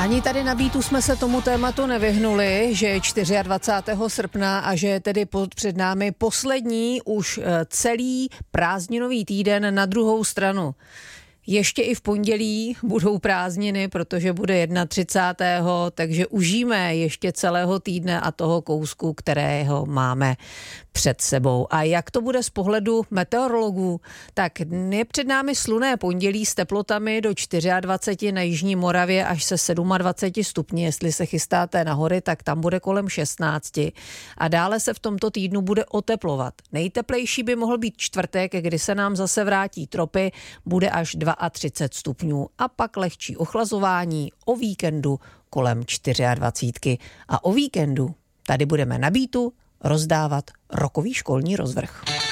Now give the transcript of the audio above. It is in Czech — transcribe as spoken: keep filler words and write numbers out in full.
Ani tady na Beatu jsme se tomu tématu nevyhnuli, že je dvacátého čtvrtého srpna a že je tedy před námi poslední už celý prázdninový týden na druhou stranu. Ještě i v pondělí budou prázdniny, protože bude třicátého prvního takže užijeme ještě celého týdne a toho kousku, kterého máme před sebou. A jak to bude z pohledu meteorologů? Tak je před námi slunné pondělí s teplotami do dvacet čtyři na jižní Moravě až se dvacet sedm stupni. Jestli se chystáte na hory, tak tam bude kolem šestnáct. A dále se v tomto týdnu bude oteplovat. Nejteplejší by mohl být čtvrtek, kdy se nám zase vrátí tropy, bude až třicet dva stupňů a pak lehčí ochlazování o víkendu kolem dvacet čtyři. A o víkendu tady budeme na Beatu rozdávat rokový školní rozvrh.